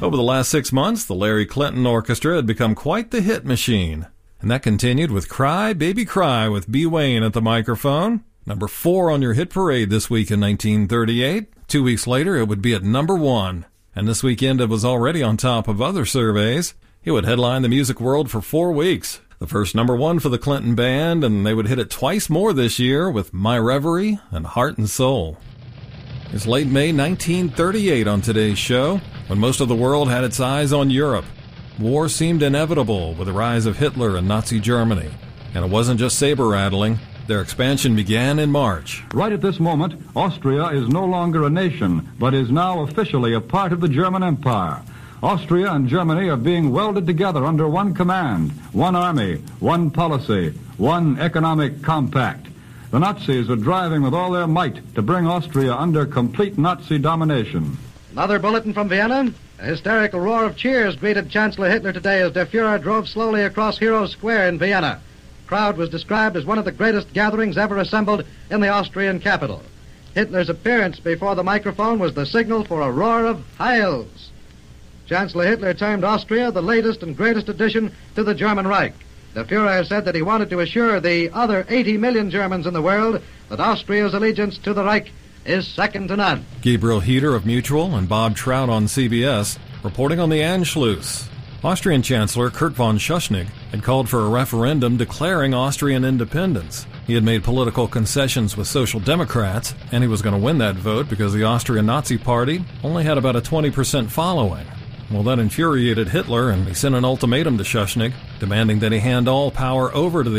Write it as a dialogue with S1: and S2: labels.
S1: Over the last 6 months, the Larry Clinton Orchestra had become quite the hit machine. And that continued with Cry, Baby Cry with B. Wayne at the microphone. Number 4 on your hit parade this week in 1938. 2 weeks later, it would be at number 1. And this weekend, it was already on top of other surveys. It would headline the music world for 4 weeks. The first number 1 for the Clinton Band, and they would hit it twice more this year with My Reverie and Heart and Soul. It's late May 1938 on today's show, when most of the world had its eyes on Europe. War seemed inevitable with the rise of Hitler and Nazi Germany. And it wasn't just saber-rattling. Their expansion began in March.
S2: Right at this moment, Austria is no longer a nation, but is now officially a part of the German Empire. Austria and Germany are being welded together under one command, one army, one policy, one economic compact. The Nazis are driving with all their might to bring Austria under complete Nazi domination.
S3: Another bulletin from Vienna. A hysterical roar of cheers greeted Chancellor Hitler today as Der Fuhrer drove slowly across Heroes Square in Vienna. The crowd was described as one of the greatest gatherings ever assembled in the Austrian capital. Hitler's appearance before the microphone was the signal for a roar of Heils. Chancellor Hitler termed Austria the latest and greatest addition to the German Reich. The Fuhrer said that he wanted to assure the other 80 million Germans in the world that Austria's allegiance to the Reich is second to none.
S1: Gabriel Heater of Mutual and Bob Trout on CBS reporting on the Anschluss. Austrian Chancellor Kurt von Schuschnigg had called for a referendum declaring Austrian independence. He had made political concessions with Social Democrats, and he was going to win that vote because the Austrian Nazi Party only had about a 20% following. Well, that infuriated Hitler, and he sent an ultimatum to Schuschnigg, demanding that he hand all power over to the